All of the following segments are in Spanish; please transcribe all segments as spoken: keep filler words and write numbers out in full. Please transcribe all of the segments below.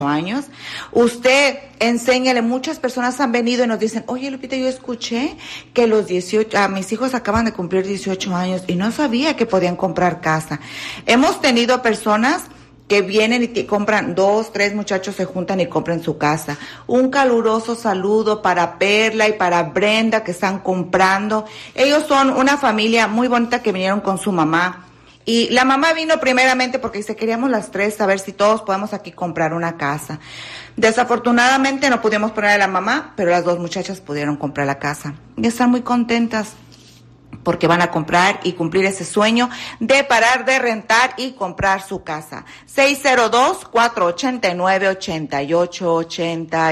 años, usted enséñale. Muchas personas han venido y nos dicen, oye Lupita, yo escuché que los dieciocho, a mis hijos acaban de cumplir dieciocho años y no sabía que podían comprar casa. Hemos tenido personas que vienen y te compran, dos, tres muchachos se juntan y compran su casa. Un caluroso saludo para Perla y para Brenda que están comprando. Ellos son una familia muy bonita que vinieron con su mamá. Y la mamá vino primeramente porque dice, queríamos las tres a ver si todos podemos aquí comprar una casa. Desafortunadamente no pudimos poner a la mamá, pero las dos muchachas pudieron comprar la casa. Y están muy contentas porque van a comprar y cumplir ese sueño de parar de rentar y comprar su casa. seis cero dos, cuatro ocho nueve, ocho ocho ocho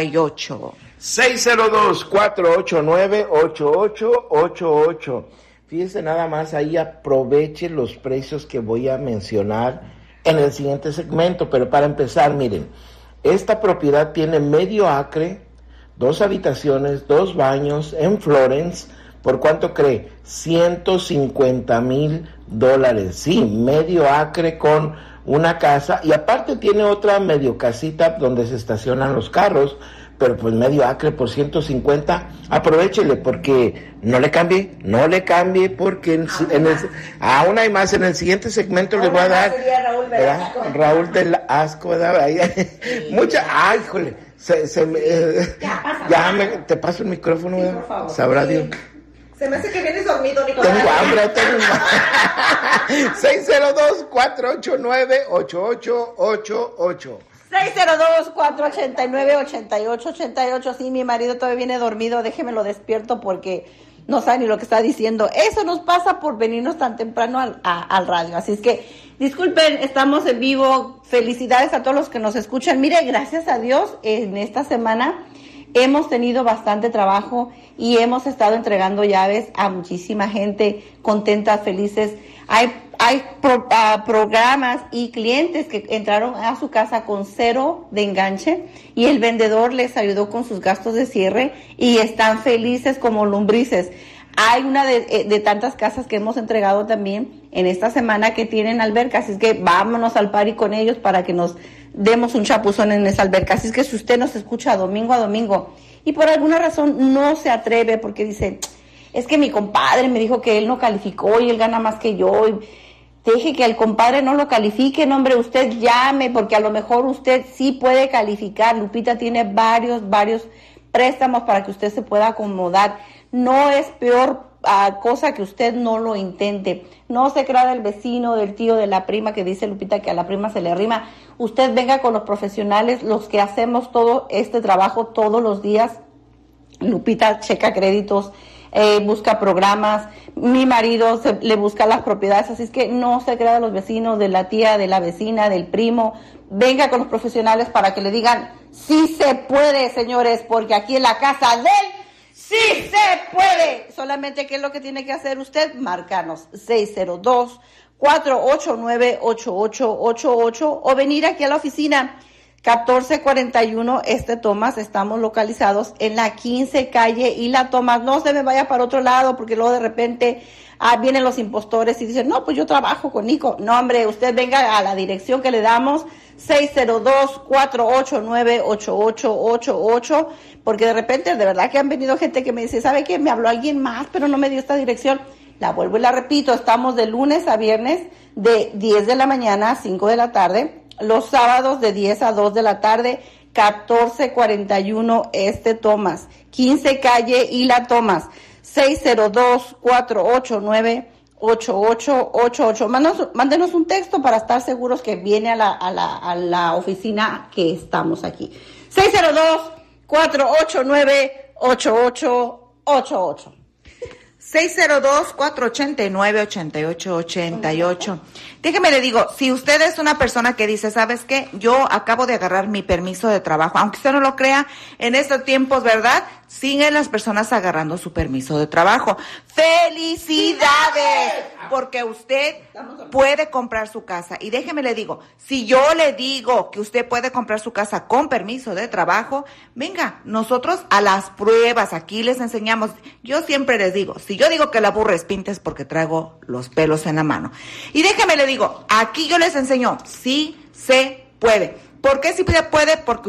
ocho. seis cero dos, cuatro ocho nueve, ocho ocho ocho ocho. Fíjese nada más, ahí aproveche los precios que voy a mencionar en el siguiente segmento, pero para empezar, miren, esta propiedad tiene medio acre, dos habitaciones, dos baños en Florence. ¿Por cuánto cree? ciento cincuenta mil dólares, sí, medio acre con una casa, y aparte tiene otra medio casita donde se estacionan los carros, pero pues medio acre por ciento cincuenta, aprovéchele porque no le cambie, no le cambie porque en, en el, aún hay más, en el siguiente segmento le voy a dar, Raúl, ¿verdad? Raúl del Asco, ¿verdad? Ahí, mucha, ay, híjole, se, se me, eh, ya me, te paso el micrófono, sí, por favor. Sabrá Dios. Se me hace que vienes dormido, Nicolás. Tengo hambre, tengo hambre. seis cero dos, cuatro ocho nueve, ocho ocho ocho ocho. seis cero dos, cuatro ocho nueve, ocho ocho ocho ocho. Sí, mi marido todavía viene dormido, déjemelo despierto porque no sabe ni lo que está diciendo. Eso nos pasa por venirnos tan temprano al, a, al radio. Así es que, disculpen, estamos en vivo. Felicidades a todos los que nos escuchan. Mire, gracias a Dios, en esta semana hemos tenido bastante trabajo y hemos estado entregando llaves a muchísima gente contenta, felices. Hay hay pro, uh, programas y clientes que entraron a su casa con cero de enganche y el vendedor les ayudó con sus gastos de cierre y están felices como lombrices. Hay una de, de tantas casas que hemos entregado también en esta semana que tienen alberca, así es que vámonos al party con ellos para que nos demos un chapuzón en esa alberca. Así es que si usted nos escucha domingo a domingo y por alguna razón no se atreve porque dice, es que mi compadre me dijo que él no calificó y él gana más que yo, y deje que el compadre no lo califique, no, hombre, usted llame porque a lo mejor usted sí puede calificar. Lupita tiene varios, varios préstamos para que usted se pueda acomodar. No es peor uh, cosa que usted no lo intente. No se crea del vecino, del tío, de la prima que dice Lupita que a la prima se le arrima. Usted venga con los profesionales, los que hacemos todo este trabajo todos los días. Lupita checa créditos, eh, busca programas, mi marido se, le busca las propiedades, así es que no se crea de los vecinos, de la tía, de la vecina, del primo. Venga con los profesionales para que le digan, sí se puede, señores, porque aquí en la casa de él, sí se puede. Solamente, ¿qué es lo que tiene que hacer usted? Marcarnos seis cero dos, cuatro ocho nueve, ocho ocho ocho ocho o venir aquí a la oficina catorce cuarenta y uno Este Thomas. Estamos localizados en la quince calle y la Thomas. No se me vaya para otro lado porque luego de repente ah, vienen los impostores y dicen, no, pues yo trabajo con Nico. No, hombre, usted venga a la dirección que le damos, seis cero dos, cuatro ocho nueve, ocho ocho ocho ocho, porque de repente de verdad que han venido gente que me dice, ¿sabe qué? Me habló alguien más, pero no me dio esta dirección. La vuelvo y la repito, estamos de lunes a viernes de diez de la mañana a cinco de la tarde. Los sábados de diez a dos de la tarde, catorce cuarenta y uno Este Thomas, quince calle y la Thomas, seis cero dos, cuatro ocho nueve, ocho ocho ocho ocho. Mándenos, mándenos un texto para estar seguros que viene a la, a la, a la oficina que estamos aquí. seis cero dos, cuatro ocho nueve, ocho ocho ocho ocho. seis cero dos, cuatro ocho nueve, ocho ocho ocho ocho. Déjeme le digo, si usted es una persona que dice, ¿sabes qué? Yo acabo de agarrar mi permiso de trabajo, aunque usted no lo crea, en estos tiempos, ¿verdad? Siguen las personas agarrando su permiso de trabajo. ¡Felicidades! Porque usted puede comprar su casa. Y déjeme le digo, si yo le digo que usted puede comprar su casa con permiso de trabajo, venga, nosotros a las pruebas, aquí les enseñamos. Yo siempre les digo, si yo digo que la burra es pinta es porque traigo los pelos en la mano. Y déjeme le digo, aquí yo les enseño, sí se puede. ¿Por qué sí puede? Porque